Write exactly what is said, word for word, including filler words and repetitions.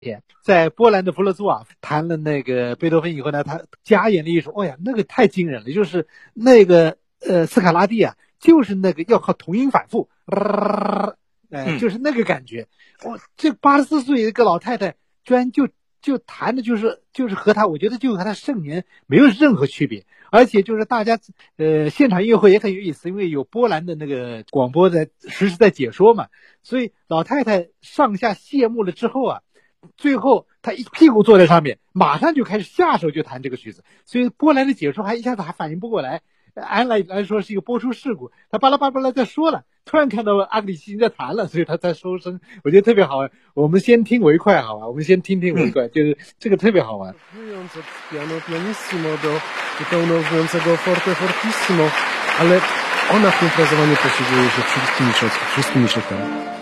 在波兰的弗勒兹瓦弹了那个贝多芬以后呢，他加演了一首，哦呀，那个太惊人了，就是那个呃斯卡拉蒂啊，就是那个要靠同音反复，呃，呃就是那个感觉。哦，这八十四岁一个老太太，居然就就弹的就是就是和他，我觉得就和他盛年没有任何区别。而且就是大家呃现场音乐会也很有意思，因为有波兰的那个广播在实时在解说嘛，所以老太太上下谢幕了之后啊，最后他一屁股坐在上面，马上就开始下手就弹这个曲子，所以波兰的解说还一下子还反应不过来，按来来说是一个播出事故，他巴拉巴拉巴拉在说了，突然看到阿格里奇在弹了，所以他才收声，我觉得特别好玩。我们先听为快好吧，我们先听听为快，嗯、就是这个特别好玩。 piano pianissimo do zupełnie forte fortissimo, ale ona w tym frazowaniu posługuje się wszystkimi, wszystkimi środkami.